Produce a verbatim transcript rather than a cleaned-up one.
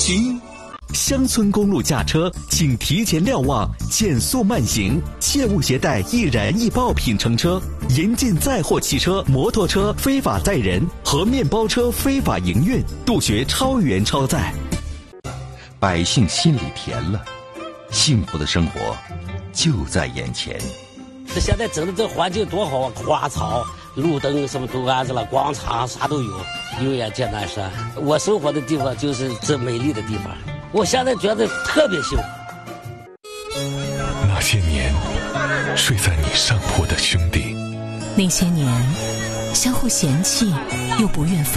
行。 乡村公路驾车，请提前瞭望，减速慢行，切勿携带易燃易爆品乘车，严禁载货汽车、摩托车非法载人和面包车非法营运，杜绝超员超载。 百姓心里甜了，幸福的生活就在眼前。 这现在整的这环境多好啊，花草、路灯什么都安置了，广场啥都有，有眼见南山。我生活的地方就是这美丽的地方，我现在觉得特别幸福。 那些年睡在你上铺的兄弟， 那些年相互嫌弃又不愿分